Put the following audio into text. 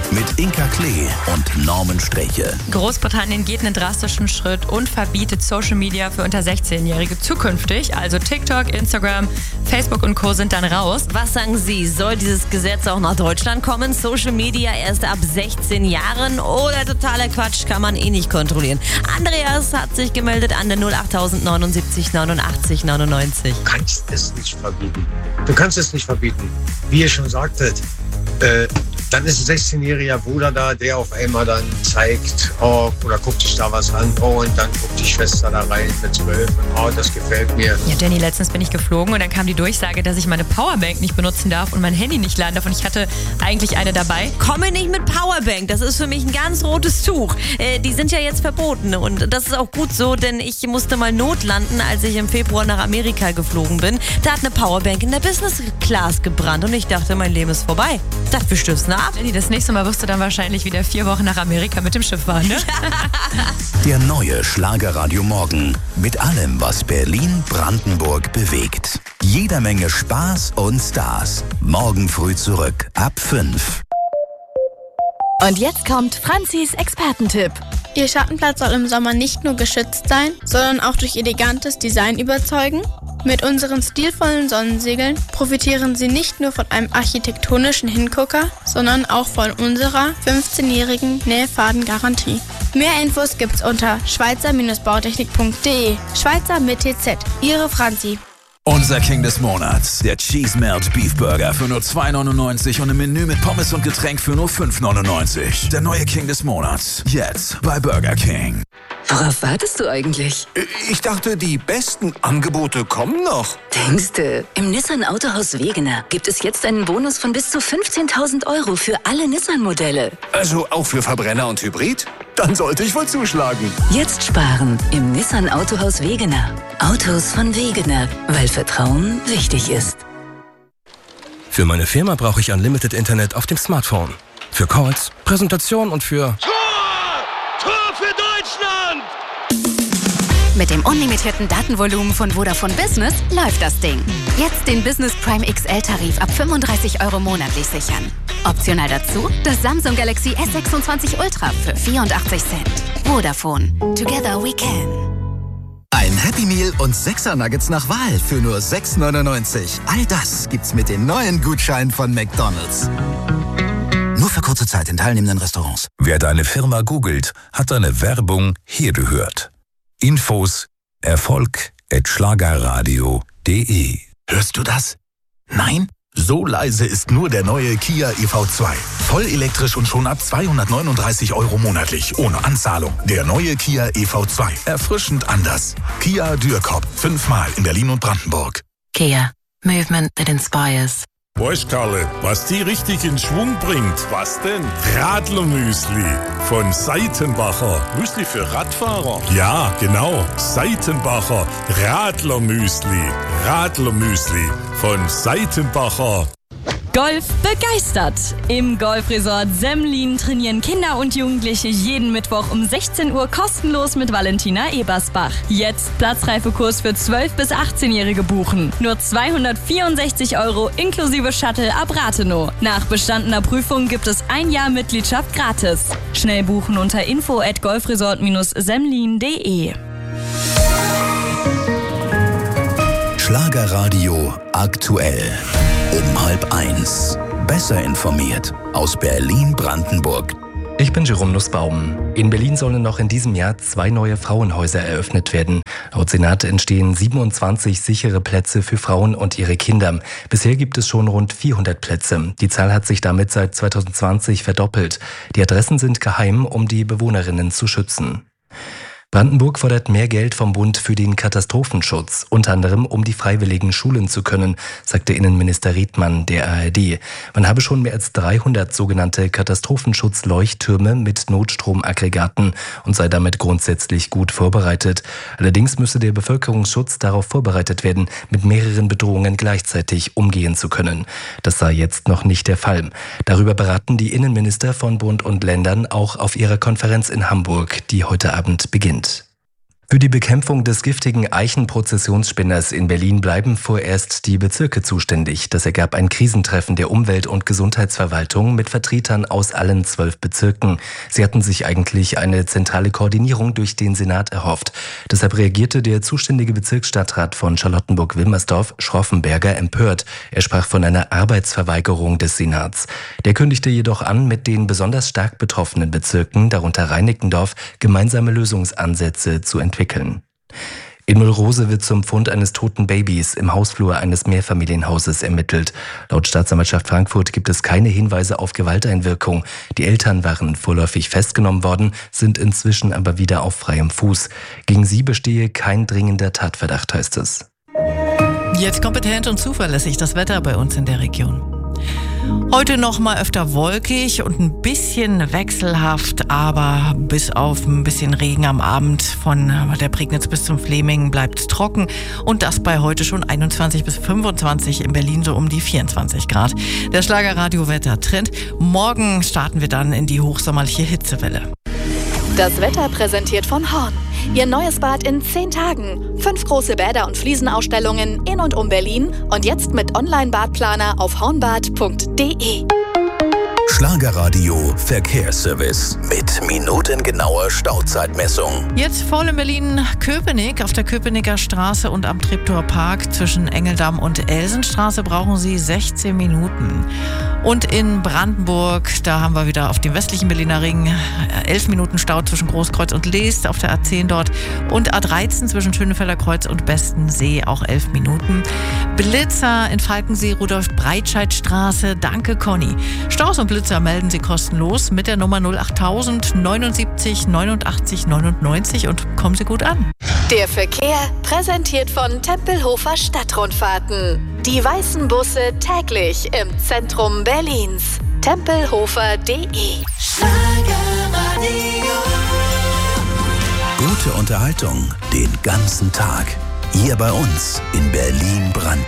mit Inka Klee und Norman Sträche. Großbritannien geht einen drastischen Schritt und verbietet Social Media für unter 16-Jährige zukünftig. Also TikTok, Instagram, Facebook und Co. sind dann raus. Was sagen Sie? Soll dieses Gesetz auch nach Deutschland kommen? Social Media erst ab 16 Jahren oder totaler Quatsch, kann man eh nicht kontrollieren. Andreas hat sich gemeldet an der 08000 79 89 99. Du kannst es nicht verbieten. Du kannst es nicht verbieten. Wie ihr schon sagtet, dann ist ein 16-jähriger Bruder da, der auf einmal dann zeigt, oh, oder guckt sich da was an, oh, und dann guckt die Schwester da rein mit 12 und oh, das gefällt mir. Ja, Jenny, letztens bin ich geflogen und dann kam die Durchsage, dass ich meine Powerbank nicht benutzen darf und mein Handy nicht laden darf und ich hatte eigentlich eine dabei. Komme nicht mit Powerbank, das ist für mich ein ganz rotes Tuch. Die sind ja jetzt verboten und das ist auch gut so, denn ich musste mal notlanden, als ich im Februar nach Amerika geflogen bin. Da hat eine Powerbank in der Business Class gebrannt und ich dachte, mein Leben ist vorbei. Dachte, wir stürzen ab. Jenny, das nächste Mal wirst du dann wahrscheinlich wieder 4 Wochen nach Amerika mit dem Schiff fahren, ne? Der neue Schlagerradio Morgen mit allem, was Berlin-Brandenburg bewegt. Jeder Menge Spaß und Stars. Morgen früh zurück ab 5. Und jetzt kommt Franzis Expertentipp. Ihr Schattenplatz soll im Sommer nicht nur geschützt sein, sondern auch durch elegantes Design überzeugen. Mit unseren stilvollen Sonnensegeln profitieren Sie nicht nur von einem architektonischen Hingucker, sondern auch von unserer 15-jährigen Nähfadengarantie. Mehr Infos gibt's unter schweizer-bautechnik.de. Schweizer mit TZ. Ihre Franzi. Unser King des Monats, der Cheese Melt Beef Burger für nur 2,99 und ein Menü mit Pommes und Getränk für nur 5,99. Der neue King des Monats, jetzt bei Burger King. Worauf wartest du eigentlich? Ich dachte, die besten Angebote kommen noch. Denkste, im Nissan Autohaus Wegener gibt es jetzt einen Bonus von bis zu 15.000 € für alle Nissan-Modelle. Also auch für Verbrenner und Hybrid? Dann sollte ich wohl zuschlagen. Jetzt sparen im Nissan Autohaus Wegener. Autos von Wegener, weil Vertrauen wichtig ist. Für meine Firma brauche ich Unlimited Internet auf dem Smartphone. Für Calls, Präsentation und für... Tor für Deutschland! Mit dem unlimitierten Datenvolumen von Vodafone Business läuft das Ding. Jetzt den Business Prime XL-Tarif ab 35 € monatlich sichern. Optional dazu das Samsung Galaxy S26 Ultra für 84 Cent. Vodafone. Together we can. Ein Happy Meal und 6er Nuggets nach Wahl für nur 6,99. All das gibt's mit den neuen Gutscheinen von McDonald's. Nur für kurze Zeit in teilnehmenden Restaurants. Wer deine Firma googelt, hat deine Werbung hier gehört. Infos erfolg@schlagerradio.de. Hörst du das? Nein? So leise ist nur der neue Kia EV2. Voll elektrisch und schon ab 239 € monatlich, ohne Anzahlung. Der neue Kia EV2. Erfrischend anders. Kia Dürkop. 5-mal in Berlin und Brandenburg. Kia. Movement that inspires. Weißt Karle, was die richtig in Schwung bringt? Was denn? Radlermüsli von Seitenbacher. Müsli für Radfahrer? Ja, genau. Seitenbacher Radlermüsli. Radlermüsli von Seitenbacher. Golf begeistert. Im Golfresort Semlin trainieren Kinder und Jugendliche jeden Mittwoch um 16 Uhr kostenlos mit Valentina Ebersbach. Jetzt Platzreifekurs für 12- bis 18-Jährige buchen. Nur 264 € inklusive Shuttle ab Rathenow. Nach bestandener Prüfung gibt es 1 Jahr Mitgliedschaft gratis. Schnell buchen unter info@golfresort-semlin.de. Schlagerradio aktuell. Um 12:30. Besser informiert aus Berlin-Brandenburg. Ich bin Jerome Nussbaum. In Berlin sollen noch in diesem Jahr 2 neue Frauenhäuser eröffnet werden. Laut Senat entstehen 27 sichere Plätze für Frauen und ihre Kinder. Bisher gibt es schon rund 400 Plätze. Die Zahl hat sich damit seit 2020 verdoppelt. Die Adressen sind geheim, um die Bewohnerinnen zu schützen. Brandenburg fordert mehr Geld vom Bund für den Katastrophenschutz, unter anderem um die Freiwilligen schulen zu können, sagte Innenminister Riedmann der ARD. Man habe schon mehr als 300 sogenannte Katastrophenschutzleuchttürme mit Notstromaggregaten und sei damit grundsätzlich gut vorbereitet. Allerdings müsse der Bevölkerungsschutz darauf vorbereitet werden, mit mehreren Bedrohungen gleichzeitig umgehen zu können. Das sei jetzt noch nicht der Fall. Darüber beraten die Innenminister von Bund und Ländern auch auf ihrer Konferenz in Hamburg, die heute Abend beginnt. Für die Bekämpfung des giftigen Eichenprozessionsspinners in Berlin bleiben vorerst die Bezirke zuständig. Das ergab ein Krisentreffen der Umwelt- und Gesundheitsverwaltung mit Vertretern aus allen 12 Bezirken. Sie hatten sich eigentlich eine zentrale Koordinierung durch den Senat erhofft. Deshalb reagierte der zuständige Bezirksstadtrat von Charlottenburg-Wilmersdorf, Schroffenberger, empört. Er sprach von einer Arbeitsverweigerung des Senats. Der kündigte jedoch an, mit den besonders stark betroffenen Bezirken, darunter Reinickendorf, gemeinsame Lösungsansätze zu entwickeln. In Müllrose wird zum Fund eines toten Babys im Hausflur eines Mehrfamilienhauses ermittelt. Laut Staatsanwaltschaft Frankfurt gibt es keine Hinweise auf Gewalteinwirkung. Die Eltern waren vorläufig festgenommen worden, sind inzwischen aber wieder auf freiem Fuß. Gegen sie bestehe kein dringender Tatverdacht, heißt es. Jetzt kompetent und zuverlässig das Wetter bei uns in der Region. Heute noch mal öfter wolkig und ein bisschen wechselhaft, aber bis auf ein bisschen Regen am Abend von der Prignitz bis zum Fleming bleibt es trocken und das bei heute schon 21 bis 25, in Berlin so um die 24 Grad. Der Schlagerradio-Wetter-Trend. Morgen starten wir dann in die hochsommerliche Hitzewelle. Das Wetter präsentiert von Horn. Ihr neues Bad in 10 Tagen. 5 große Bäder und Fliesenausstellungen in und um Berlin und jetzt mit Online-Badplaner auf hornbad.de. Schlagerradio Verkehrsservice mit minutengenauer Stauzeitmessung. Jetzt voll in Berlin-Köpenick auf der Köpenicker Straße und am Treptower Park zwischen Engeldamm und Elsenstraße brauchen Sie 16 Minuten. Und in Brandenburg, da haben wir wieder auf dem westlichen Berliner Ring 11 Minuten Stau zwischen Großkreuz und Leest auf der A10 dort und A13 zwischen Schönefelder Kreuz und Bestensee auch 11 Minuten. Blitzer in Falkensee, Rudolf-Breitscheid-Straße. Danke, Conny. Staus und Blitzer melden Sie kostenlos mit der Nummer 08000 79 89 99 und kommen Sie gut an. Der Verkehr präsentiert von Tempelhofer Stadtrundfahrten. Die weißen Busse täglich im Zentrum Berlins. Tempelhofer.de. Gute Unterhaltung den ganzen Tag. Hier bei uns in Berlin-Brandenburg.